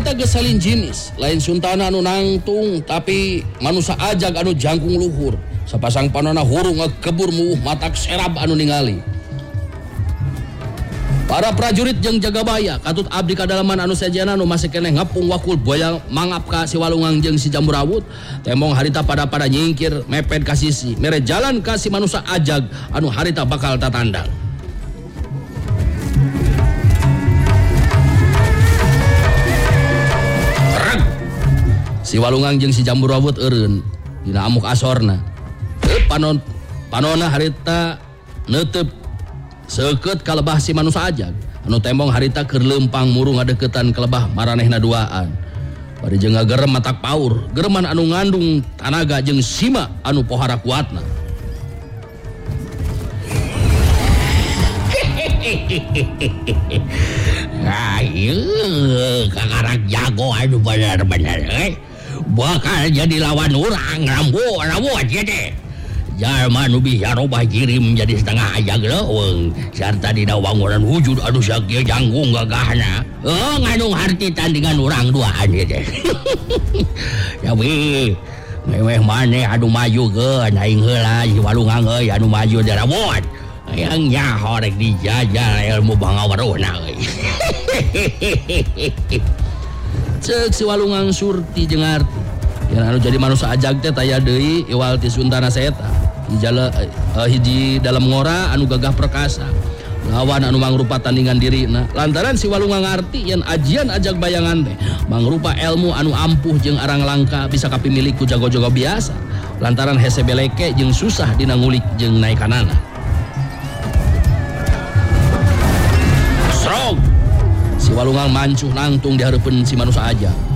harita gesalin jenis lain suntana anu nangtung tapi manusia ajag anu jangkung luhur sapasang panona hurung ngekebur muuh matak serab anu ningali. Para prajurit jeung jagabaya katut abdi kadalaman anu sajana anu masih keneh ngepung wakul boya mangap ka si Walungang jeung si Jamburawut. Temong harita pada nyingkir mepet ka sisi mere jalan ka si manusia ajag anu harita bakal tatandang. Si Walungang jeung si Jamburawut eureun dina amuk asorna. Panona harita neuteup seukeut ka lebah si manusia ajag anu tembong harita keur leumpang muru ngadeukeutan ka lebah maranehna duaan. Bari jeung ngagerem matak paur, gereman anu ngandung tanaga jeung sima anu pohara kuatna. Ayo, kakarak jago anu bener-bener bakal jadi lawan orang rambut jadi jalma nu bisa robah kirim jadi setengah ajag leuweung sarta dina wangunan wujud anu sakieu janggung gagahna ngandung harti tandingan urang duaan ieu teh. Tapi meweh maneh anu maju geun aing heula si Walungang euy anu maju teh rambut yang nyaho rek dijajal ilmu bangaweruhna euy. Ceuk si Walungang surti jeung arti yen anu jadi manusia ajag teh taya deui iwal ti suntana saeta hiji dalam ngora anu gagah perkasa lawan anu mangrupa tandingan dirina lantaran si Walungang ngarti yen ajian ajag bayangan teh mangrupa ilmu anu ampuh jeung arang langka bisa kapimilih ku jago-jago biasa lantaran hese beleke jeung susah dina ngulik jeung naekanana. Srog si Walungang mancuh nangtung di hareupeun si manusia ajag.